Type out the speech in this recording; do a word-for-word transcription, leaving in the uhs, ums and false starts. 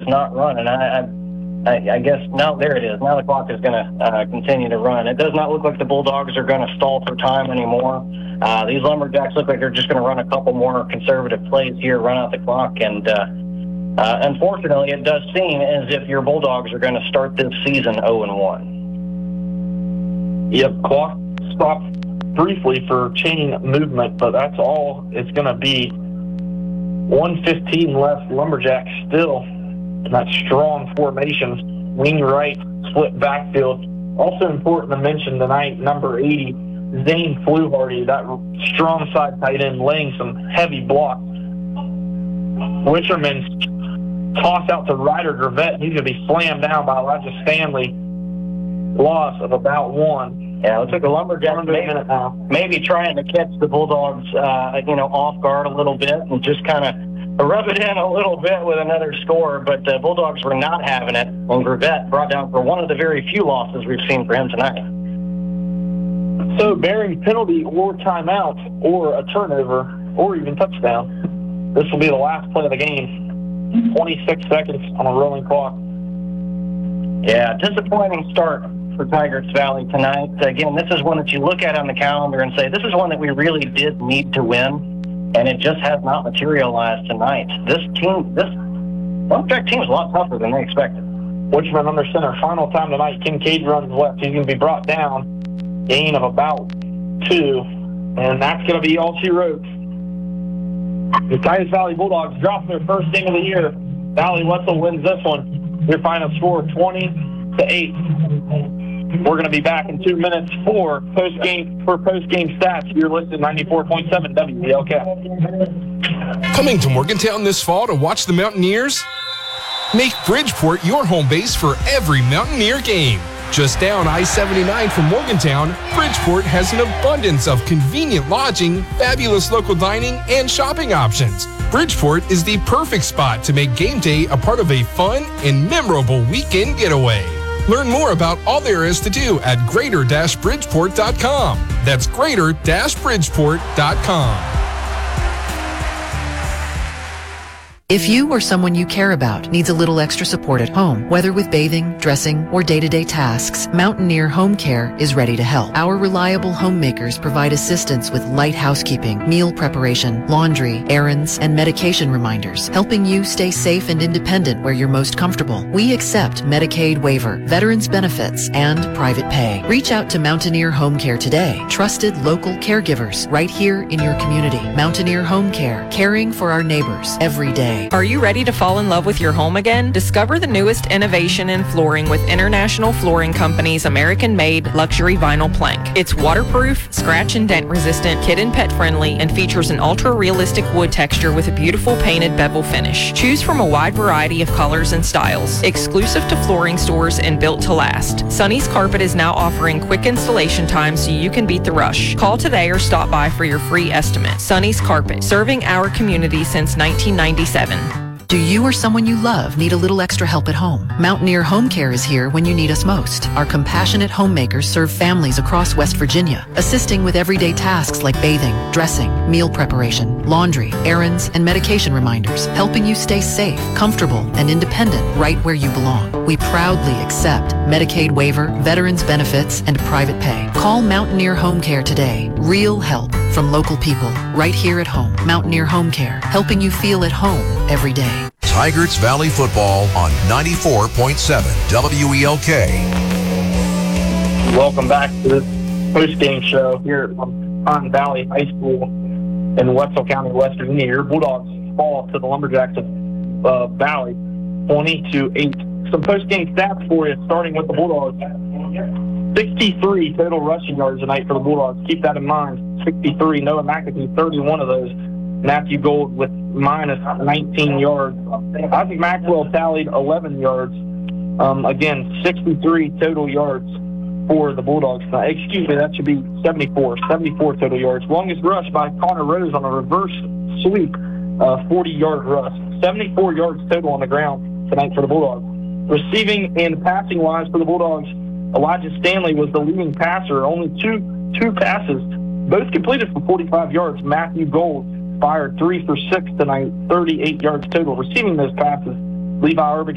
not running. I, I, I guess, no, there it is. Now the clock is going to uh, continue to run. It does not look like the Bulldogs are going to stall for time anymore. Uh, these Lumberjacks look like they're just going to run a couple more conservative plays here, run out the clock, and uh, uh, unfortunately, it does seem as if your Bulldogs are going to start this season oh and one. Yep, clock stopped briefly for chain movement, but that's all it's going to be. one fifteen left. Lumberjacks still in that strong formation. Wing right, split backfield. Also important to mention tonight, number eighty, Zane Fluharty, that strong side tight end, laying some heavy blocks. Wisherman's toss out to Ryder Gravett. He's going to be slammed down by Elijah Stanley. Loss of about one. Yeah, it took a Lumberjacks maybe, maybe trying to catch the Bulldogs, uh, you know, off guard a little bit and just kind of rub it in a little bit with another score. But the Bulldogs were not having it, and Gravett brought down for one of the very few losses we've seen for him tonight. So bearing penalty or timeout or a turnover or even touchdown, this will be the last play of the game. twenty-six seconds on a rolling clock. Yeah, disappointing start for Tigers Valley tonight. Again, this is one that you look at on the calendar and say, this is one that we really did need to win, and it just has not materialized tonight. This team, this Lumberjack team is a lot tougher than they expected. Wisherman under center. Final time tonight, Kincaid runs left. He's going to be brought down. Gain of about two, and that's going to be all she wrote. The Tigers Valley Bulldogs drop their first game of the year. Valley Wetzel wins this one. Their final score, twenty to eight. We're going to be back in two minutes for post game for post game stats. You're listening ninety-four point seven W B L K. Coming to Morgantown this fall to watch the Mountaineers? Make Bridgeport your home base for every Mountaineer game. Just down I seventy-nine from Morgantown, Bridgeport has an abundance of convenient lodging, fabulous local dining, and shopping options. Bridgeport is the perfect spot to make game day a part of a fun and memorable weekend getaway. Learn more about all there is to do at greater dash bridgeport dot com. That's greater dash bridgeport dot com. If you or someone you care about needs a little extra support at home, whether with bathing, dressing, or day-to-day tasks, Mountaineer Home Care is ready to help. Our reliable homemakers provide assistance with light housekeeping, meal preparation, laundry, errands, and medication reminders, helping you stay safe and independent where you're most comfortable. We accept Medicaid waiver, veterans benefits, and private pay. Reach out to Mountaineer Home Care today. Trusted local caregivers right here in your community. Mountaineer Home Care, caring for our neighbors every day. Are you ready to fall in love with your home again? Discover the newest innovation in flooring with International Flooring Company's American-made luxury vinyl plank. It's waterproof, scratch and dent resistant, kid and pet friendly, and features an ultra-realistic wood texture with a beautiful painted bevel finish. Choose from a wide variety of colors and styles. Exclusive to flooring stores and built to last. Sonny's Carpet is now offering quick installation time so you can beat the rush. Call today or stop by for your free estimate. Sonny's Carpet, serving our community since nineteen ninety-seven. Do you or someone you love need a little extra help at home? Mountaineer Home Care is here when you need us most. Our compassionate homemakers serve families across West Virginia, assisting with everyday tasks like bathing, dressing, meal preparation, laundry, errands, and medication reminders, helping you stay safe, comfortable, and independent right where you belong. We proudly accept Medicaid waiver, veterans benefits, and private pay. Call Mountaineer Home Care today. Real help from local people right here at home. Mountaineer Home Care, helping you feel at home every day. Tigers Valley football on ninety-four point seven W E L K. Welcome back to this post-game show here at Pine Valley High School in Wetzel County, West Virginia. Your Bulldogs fall to the Lumberjacks of uh, Valley, twenty to eight. Some post-game stats for you, starting with the Bulldogs. sixty-three total rushing yards tonight for the Bulldogs. Keep that in mind. sixty-three. Noah McAtee, thirty-one of those. Matthew Gold with minus nineteen yards. Isaac Maxwell tallied eleven yards. Um, again, sixty-three total yards for the Bulldogs. Uh, excuse me, that should be seventy-four. seventy-four total yards. Longest rush by Connor Rose on a reverse sweep, uh, forty-yard rush. seventy-four yards total on the ground tonight for the Bulldogs. Receiving and passing-wise for the Bulldogs, Elijah Stanley was the leading passer. Only two two passes, both completed for forty-five yards. Matthew Gold fired three for six tonight, thirty-eight yards total. Receiving those passes, Levi Urban